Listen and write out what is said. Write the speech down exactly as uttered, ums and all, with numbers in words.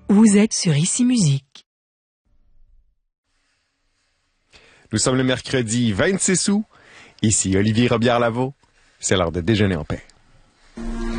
Vous êtes sur Ici Musique. Nous sommes le mercredi vingt-six août. Ici Olivier Robillard-Lavaux. C'est l'heure de déjeuner en paix.